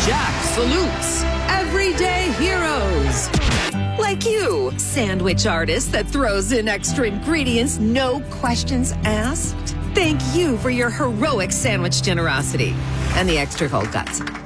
Jack salutes everyday heroes. Like you, sandwich artist that throws in extra ingredients, no questions asked. Thank you for your heroic sandwich generosity and the extra cold cuts.